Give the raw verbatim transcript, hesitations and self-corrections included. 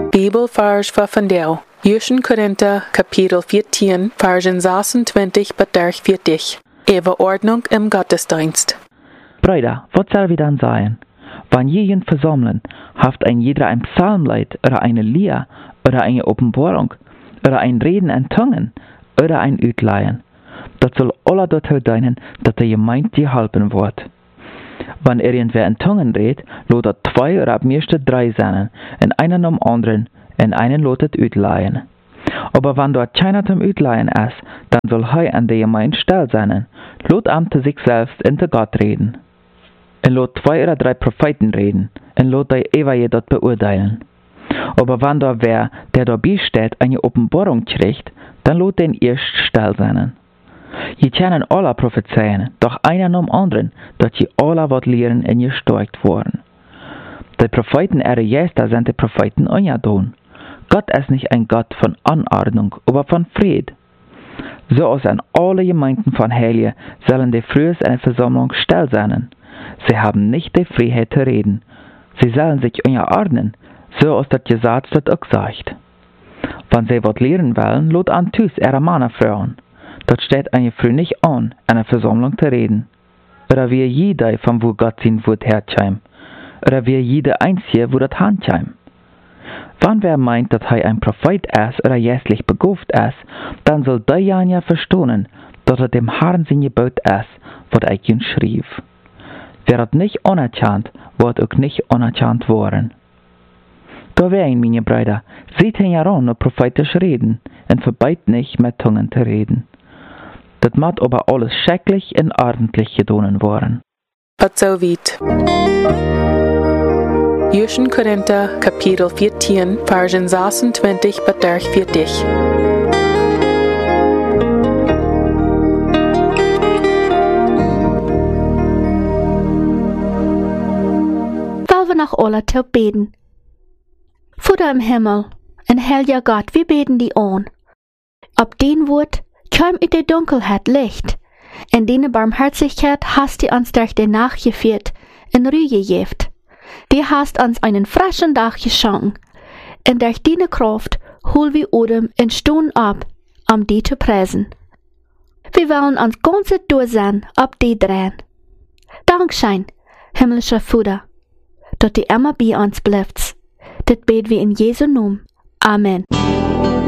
Bibelvers van vandaag. Eerste Korinther, kapitel veertien, versen zesentwintig bis vierzig. Über Ordnung im Gottesdienst. Brüder, was soll wir dann sagen? Wenn jeden versammeln, haft ein jeder ein Psalmlied oder eine Lieder oder eine Offenbarung oder ein Reden in Zungen oder ein Utleihen. Das soll alle dazu dienen, dass der Gemeinde geholfen wird. Wenn irgendwer in Zungen redet, lot zwei oder ab meiste drei sein, in einen am anderen, in einen lotet Utleihen. Aber wenn dort keiner zum Utleihen ist, dann soll er an der Gemeinde still sein, lot am zu sich selbst in der Gott reden. En lot zwei oder drei Propheten reden, en lot die ewige dort beurteilen. Aber wenn da wer, der dabei steht, eine Offenbarung kriegt, dann lot den erst still sein. Je können alle prophezeien, doch einer am anderen, dass je alle wat lehren en gestärkt worden. Die Propheten ihre Gäste sind die Propheten ungedun. Gott ist nicht ein Gott von Anordnung, aber von Fried. So aus an alle Gemeinden von Heiligen sollen die frühest eine Versammlung still sein. Sie haben nicht die Freiheit zu reden. Sie sollen sich unterordnen, so aus das Gesetz das auch sagt. Wenn sie was lehren wollen, lot an Tüs ihre Männer fragen. Dort steht eine Frau nicht an, eine Versammlung zu reden. Oder wie jeder, von wo Gott sein Wort herkommt. Oder wie jeder Einzige, wo das handkommt. Wenn wer meint, dass er ein Prophet ist oder jästlich begabt ist, dann soll der ja verstehen, dass er dem Herrn sein Gebot ist, was er ihm schrieb. Wer hat nicht anerkannt, wird auch nicht anerkannt worden. Da wären, meine Brüder, seht ihn ja an, prophetisch reden, und verbeit nicht, mit Zungen zu reden. Das muss aber alles schrecklich und ordentlich getan worden. Was so weit. Eerste Korinther, kapitel veertien, versen zesentwintig bis vierzig. Wir nach alle zu beten. Vater im Himmel, ein heiliger Gott, wir beten die an. Ob den Wort, komm in der Dunkelheit Licht. In deine Barmherzigkeit hast du uns durch die Nacht geführt, in Ruhe gegeben. Du hast uns einen frischen Tag geschenkt. Und durch deine Kraft hol wir Odem und stehen ab, um die zu preisen. Wir wollen uns ganz durch sein, ob die drehen. Dankeschön, himmlischer Vater, dass du immer bei uns bleibst. Das beten wir in Jesu Namen. Amen.